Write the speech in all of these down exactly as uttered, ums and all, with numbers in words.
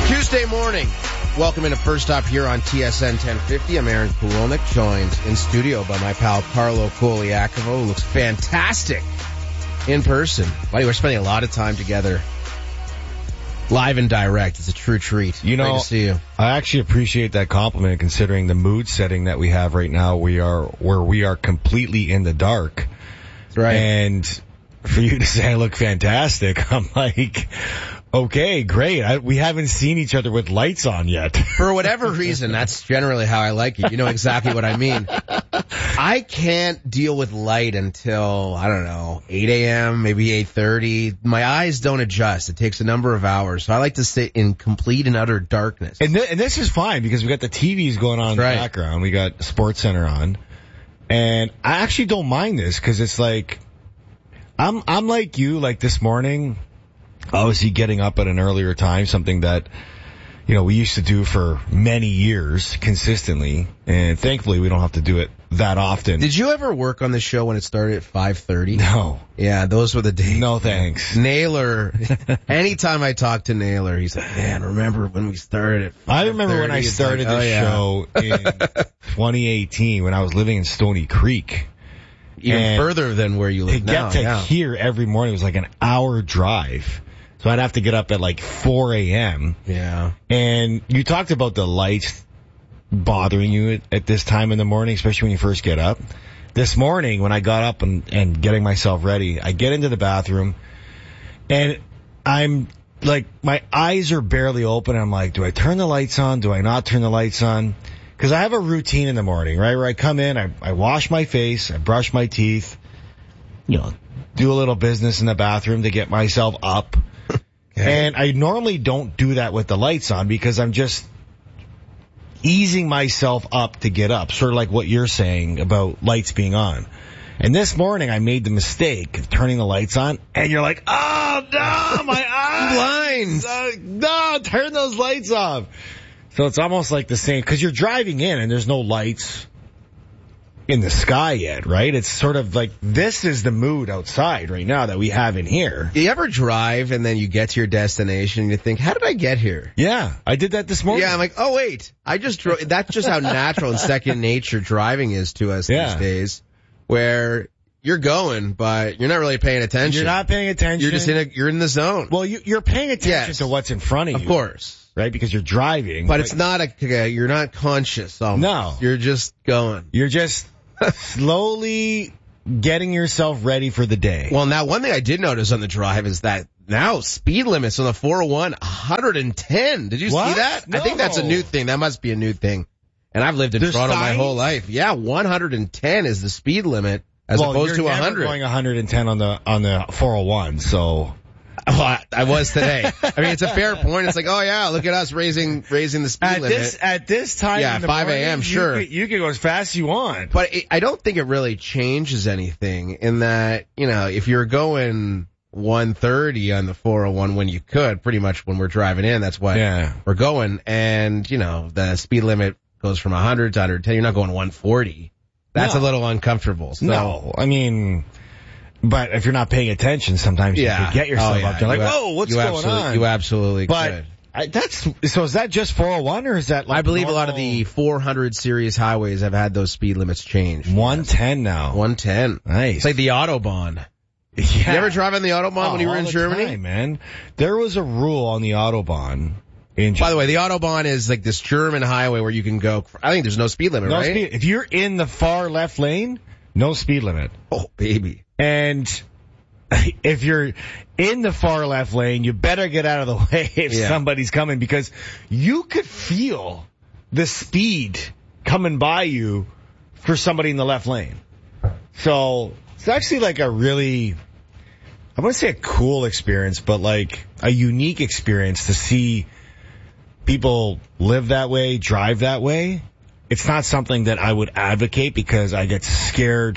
Tuesday morning. Welcome into First Stop here on T S N ten fifty. I'm Aaron Kulolnik, joined in studio by my pal Carlo Koliakovo, who looks fantastic in person. Buddy, we're spending a lot of time together, live and direct. It's a true treat. You know, Great to see you. I actually appreciate that compliment, considering the mood setting that we have right now. We are where we are completely in the dark. That's right. And for you to say I look fantastic, I'm like, okay, great. I, we haven't seen each other with lights on yet. For whatever reason, that's generally how I like it. You know exactly what I mean. I can't deal with light until, I don't know, eight a.m., maybe eight thirty. My eyes don't adjust. It takes a number of hours. So I like to sit in complete and utter darkness. And, th- and this is fine because we got the T Vs going on in right. the background. We got Sports Center on. And I actually don't mind this because it's like, I'm, I'm like you, like this morning, obviously getting up at an earlier time, something that, you know, we used to do for many years consistently, and thankfully we don't have to do it that often. Did you ever work on the show when it started at five thirty? No. Yeah, those were the days. No thanks. Naylor, anytime I talk to Naylor, he's like, man, remember when we started at five thirty? I remember when I started like, this oh, yeah. show in twenty eighteen when I was living in Stony Creek. Even and further than where you live to now. get to yeah. here every morning was like an hour drive. So I'd have to get up at like four a.m. Yeah. And you talked about the lights bothering you at, at this time in the morning, especially when you first get up. This morning, when I got up and, and getting myself ready, I get into the bathroom, and I'm like, my eyes are barely open. I'm like, do I turn the lights on? Do I not turn the lights on? Because I have a routine in the morning, right, where I come in, I, I wash my face, I brush my teeth, you know, do a little business in the bathroom to get myself up. Okay. And I normally don't do that with the lights on because I'm just easing myself up to get up, sort of like what you're saying about lights being on. And this morning I made the mistake of turning the lights on, and you're like, oh, no, my eyes! Blinds! Uh, no, turn those lights off. So it's almost like the same, because you're driving in and there's no lights in the sky yet, right? It's sort of like, this is the mood outside right now that we have in here. Do you ever drive and then you get to your destination and you think, how did I get here? Yeah, I did that this morning. Yeah, I'm like, oh wait, I just drove. That's just how natural and second nature driving is to us Yeah. these days, where you're going, but you're not really paying attention. You're not paying attention. You're just in a, you're in the zone. Well, you, you're paying attention Yes. to what's in front of you. Of course. Right, because you're driving. But it's not a, you're not conscious almost. No. You're just going. You're just slowly getting yourself ready for the day. Well, now one thing I did notice on the drive is that now speed limits on the four oh one, one hundred ten. Did you What? see that? No. I think that's a new thing. That must be a new thing. And I've lived in There's Toronto my signs? whole life. Yeah, one hundred ten is the speed limit as well, opposed you're to never one hundred. going one hundred ten on the on the four oh one, so Well, I, I was today. I mean, it's a fair point. It's like, oh yeah, look at us raising raising the speed at limit. this at this time Yeah, in the five morning, a.m., you sure. could- you can go as fast as you want. But it, I don't think it really changes anything in that, you know, if you're going one thirty on the four oh one when you could, pretty much when we're driving in, that's what Yeah. we're going. And, you know, the speed limit goes from one hundred to one hundred ten. You're not going one forty. That's No. a little uncomfortable. So. No, I mean, but if you're not paying attention, sometimes Yeah. you could get yourself Oh, yeah. up. You're like, You a- whoa, what's you going absolutely, on? You absolutely but could. I, that's so. Is that just four oh one or is that like I believe a lot of normal- the four hundred series highways have had those speed limits changed. one ten now? one ten. Nice. It's like the Autobahn. Yeah. You ever drive on the Autobahn Oh, when you were all in the Germany? time, man. There was a rule on the Autobahn in By the way, the Autobahn is like this German highway where you can go. I think there's no speed limit, no right? speed. If you're in the far left lane, no speed limit. Oh, baby. And if you're in the far left lane, you better get out of the way if Yeah. somebody's coming, because you could feel the speed coming by you for somebody in the left lane. So it's actually like a really, I wouldn't say a cool experience, but like a unique experience to see people live that way, drive that way. It's not something that I would advocate because I get scared,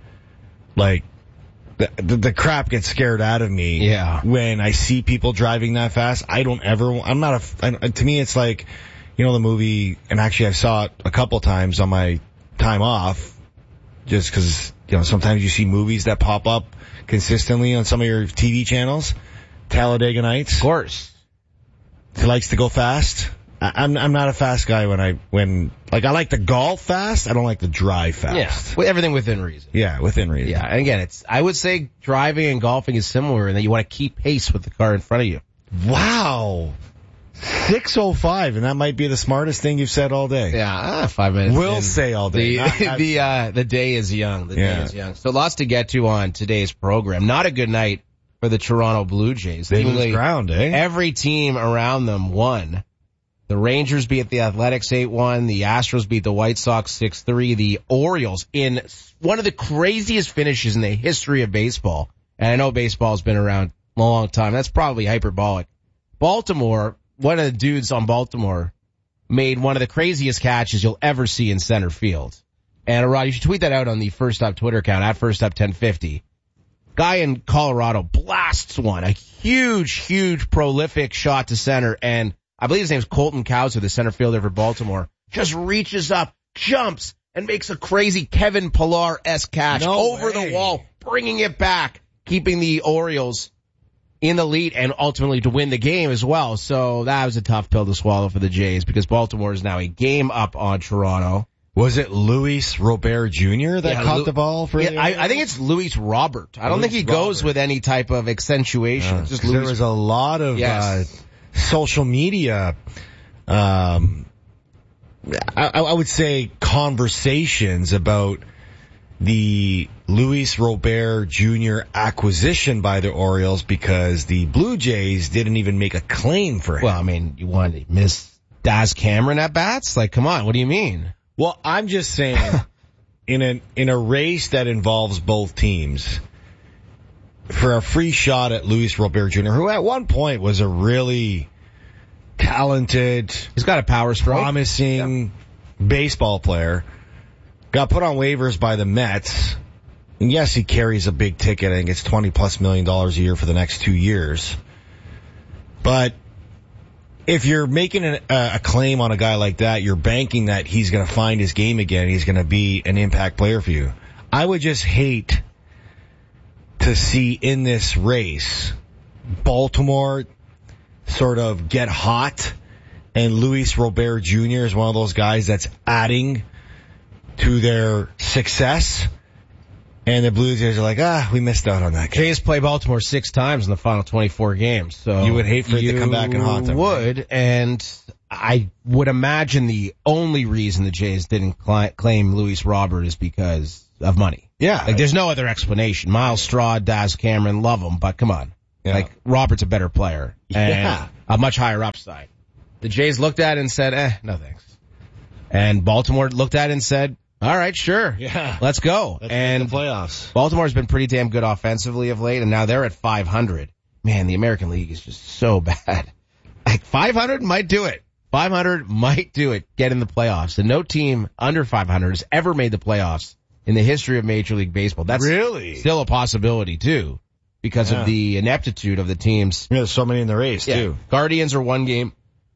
like, the, the, the crap gets scared out of me. Yeah. When I see people driving that fast. I don't ever, I'm not a, I, to me it's like, you know, the movie, and actually I saw it a couple times on my time off, just cause, you know, sometimes you see movies that pop up consistently on some of your T V channels. Talladega Nights. Of course. He likes to go fast. I, I'm I'm not a fast guy when I when like I like to golf fast. I don't like to drive fast. Yeah, well, everything within reason. Yeah, within reason. Yeah, and again, it's I would say driving and golfing is similar in that you want to keep pace with the car in front of you. Wow. six oh five, and that might be the smartest thing you've said all day. Yeah, ah, five minutes. We'll in. say all day. The Not, the, uh, the day is young. The Yeah. day is young. So lots to get to on today's program. Not a good night for the Toronto Blue Jays. they Seemingly lose ground, eh? every team around them won. The Rangers beat the Athletics eight one. The Astros beat the White Sox six three. The Orioles, in one of the craziest finishes in the history of baseball, and I know baseball's been around a long time. That's probably hyperbolic. Baltimore, one of the dudes on Baltimore made one of the craziest catches you'll ever see in center field. And Rod, you should tweet that out on the First Up Twitter account, at First Up ten fifty. Guy in Colorado blasts one, a huge, huge prolific shot to center, and I believe his name's Colton Cowser, the center fielder for Baltimore, just reaches up, jumps, and makes a crazy Kevin Pillar-esque catch No over way. the wall, bringing it back, keeping the Orioles in the lead and ultimately to win the game as well. So that was a tough pill to swallow for the Jays because Baltimore is now a game up on Toronto. Was it Luis Robert Junior that Yeah, caught Lu- the ball for Yeah, the I, I think it's Luis Robert. I don't Luis think he goes Robert. with any type of accentuation. Uh, It's just 'cause there Luis. was a lot of Yes. uh, social media, um, I, I would say conversations about the Luis Robert Junior acquisition by the Orioles because the Blue Jays didn't even make a claim for him. Well, I mean, you want to miss Daz Cameron at bats? Like, come on, what do you mean? Well, I'm just saying, in a in a race that involves both teams, for a free shot at Luis Robert Junior, who at one point was a really talented, He's got a power stroke. promising baseball player, got put on waivers by the Mets. And yes, he carries a big ticket. I think it's twenty plus million dollars a year for the next two years. But if you're making an, uh, a claim on a guy like that, you're banking that he's going to find his game again. He's going to be an impact player for you. I would just hate to see in this race Baltimore sort of get hot, and Luis Robert Junior is one of those guys that's adding to their success. And the Blue Jays are like, ah, we missed out on that game. Jays play Baltimore six times in the final twenty-four games. So You would hate for it to come back and haunt them, You would, and I would imagine the only reason the Jays didn't cli- claim Luis Robert is because of money. Yeah. Like, there's no other explanation. Miles Straw, Daz Cameron, love him, but come on. Yeah. Like, Robert's a better player. And Yeah. a much higher upside. The Jays looked at it and said, eh, no thanks. And Baltimore looked at it and said, all right, sure. Yeah. Let's go. Let's and make the playoffs. Baltimore's been pretty damn good offensively of late, and now they're at five hundred. Man, the American League is just so bad. Like, five hundred might do it. five hundred might do it. Get in the playoffs. And no team under five hundred has ever made the playoffs in the history of Major League Baseball. That's Really? still a possibility, too, because Yeah. of the ineptitude of the teams. Yeah, there's so many in the race, Yeah. too. Guardians are one game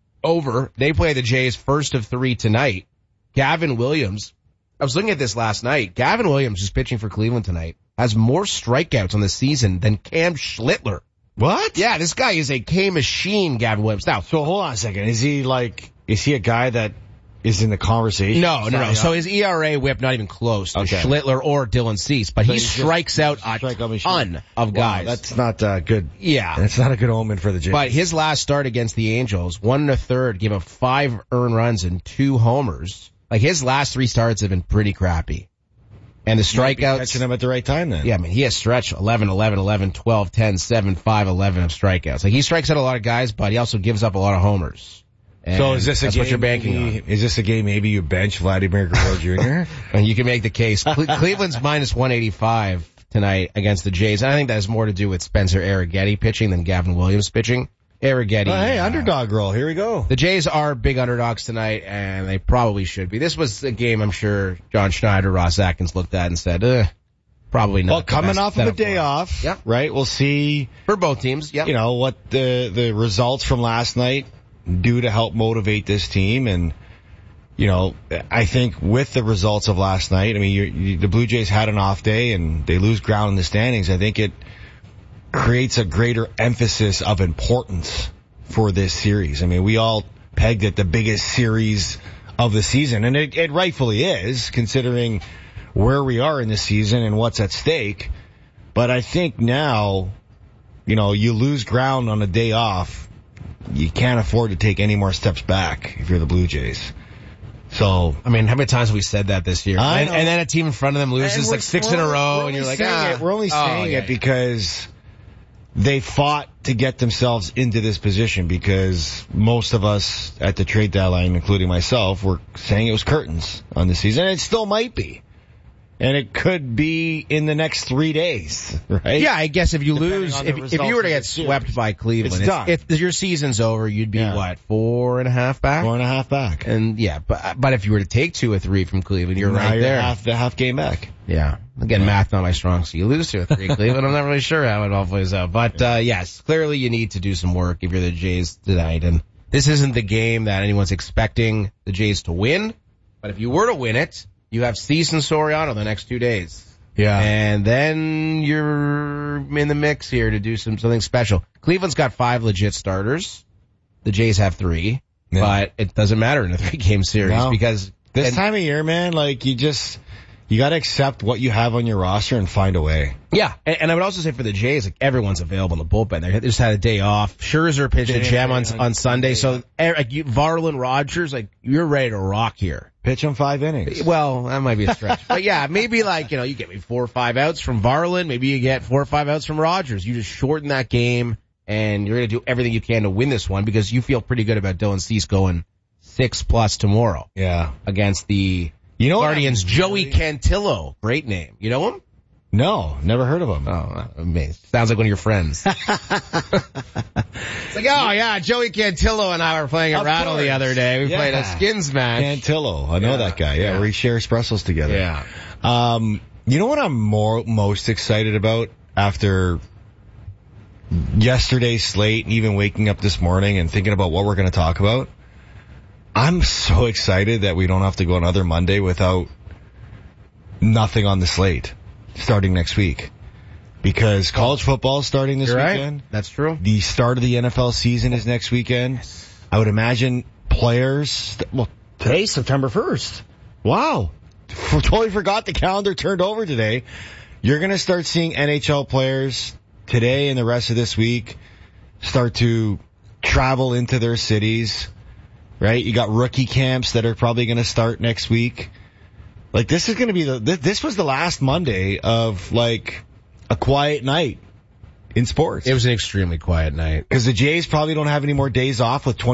over. They play the Jays first of three tonight. Gavin Williams, I was looking at this last night. Gavin Williams, who's pitching for Cleveland tonight, has more strikeouts on the season than Cam Schlittler. What? Yeah, this guy is a K machine, Gavin Williams. Now, So hold on a second. Is he like, is he a guy that is in the conversation? no, no, no. Sorry, So his E R A whip not even close to Okay. Schlittler or Dylan Cease, but So he he's just strikes out a strikeout machine. ton of Wow, guys. that's not uh, good. yeah. That's not a good omen for the Jays. But his last start against the Angels, one and a third, gave up five earned runs and two homers. Like, his last three starts have been pretty crappy. And the Might be strikeouts, catching him at the right time then. yeah, I mean, he has stretched eleven, eleven, eleven, twelve, ten, seven, five, eleven of strikeouts. Like, he strikes out a lot of guys, but he also gives up a lot of homers. And So is this a that's game what you're banking maybe, on? Is this a game maybe you bench Vladimir Guerrero Junior? And you can make the case. Cle- Cleveland's minus one eighty-five tonight against the Jays. And I think that has more to do with Spencer Arrighetti pitching than Gavin Williams pitching. Arrighetti. Oh, hey, uh, underdog roll. Here we go. The Jays are big underdogs tonight, and they probably should be. This was a game I'm sure John Schneider, Ross Atkins looked at and said, eh, probably not. Well, the coming best off of a setup day for us. off, Yep. right? We'll see, For both teams, yep. you know, what the the results from last night do to help motivate this team. And, you know, I think with the results of last night, I mean, you, you, the Blue Jays had an off day and they lose ground in the standings. I think it creates a greater emphasis of importance for this series. I mean, we all pegged it the biggest series of the season, and it, it rightfully is, considering where we are in the season and what's at stake. But I think now, you know, you lose ground on a day off, you can't afford to take any more steps back if you're the Blue Jays. So, I mean, how many times have we said that this year? I And, know. and then a team in front of them loses like six in a row, and you're like, ah. it, we're only Oh, saying yeah, it yeah. because they fought to get themselves into this position, because most of us at the trade deadline, including myself, were saying it was curtains on the season. And it still might be. And it could be in the next three days, right? Yeah, I guess if you Depending lose, on the if, if results you were to of get the series. swept by Cleveland, It's done. if your season's over, you'd be Yeah. what, four and a half back? Four and a half back. And yeah, but but if you were to take two or three from Cleveland, you're Now right you're there. half the half game back. Yeah. Again, math not my strong suit. You lose two or three, Cleveland. I'm not really sure how it all plays out. But uh yes, clearly you need to do some work if you're the Jays tonight. And this isn't the game that anyone's expecting the Jays to win. But if you were to win it, you have Cease and Soriano the next two days. Yeah. And then you're in the mix here to do some something special. Cleveland's got five legit starters. The Jays have three. Yeah. But it doesn't matter in a three-game series No. because This and- time of year, man, like, you just, you gotta accept what you have on your roster and find a way. Yeah, and, and I would also say for the Jays, like, everyone's available in the bullpen. They just had a day off. Scherzer pitched a Yeah, gem on on on Sunday, so Sunday, eh, like you, Varland, Rogers, like you're ready to rock here. Pitch them five innings. Well, that might be a stretch, but yeah, maybe like you know you get maybe four or five outs from Varland, maybe you get four or five outs from Rogers. You just shorten that game, and you're gonna do everything you can to win this one because you feel pretty good about Dylan Cease going six plus tomorrow Yeah. against the You know what Guardians. I'm Joey really- Cantillo, great name. You know him? No, never heard of him. Oh, amazing. Sounds like one of your friends. It's like, oh yeah, Joey Cantillo and I were playing at Of Rattle the course. other day. We Yeah. played a skins match. Cantillo. I know Yeah, that guy. Yeah, yeah. we share espressos together. Yeah. Um, you know what I'm more most excited about after yesterday's slate and even waking up this morning and thinking about what we're going to talk about? I'm so excited that we don't have to go another Monday without nothing on the slate starting next week. Because college football is starting this You're right. weekend. That's true. The start of the N F L season is next weekend. I would imagine players, well, today's September first. Wow. Totally forgot the calendar turned over today. You're going to start seeing N H L players today and the rest of this week start to travel into their cities, right? You got rookie camps that are probably going to start next week. Like, this is going to be the, this was the last Monday of, like, a quiet night in sports. It was an extremely quiet night. Because the Jays probably don't have any more days off with twenty